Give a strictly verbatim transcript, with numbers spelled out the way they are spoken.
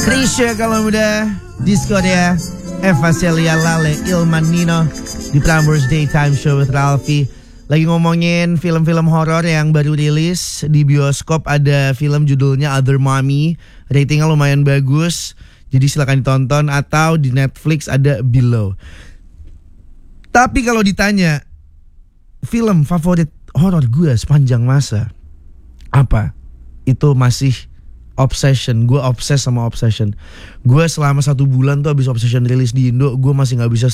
Krisya kalau muda, Disco dia, Eva Celia Lale, Ilman Nino di Prambors Daytime Show with Ralphie. Lagi ngomongin film-film horor yang baru rilis di bioskop. Ada film judulnya Other Mommy, ratingnya lumayan bagus, jadi silakan ditonton. Atau di Netflix ada Below. Tapi kalau ditanya film favorit horor gue sepanjang masa apa? Itu masih Obsession. Gue obses sama Obsession. Gue selama satu bulan tuh abis Obsession rilis di Indo, gue masih gak bisa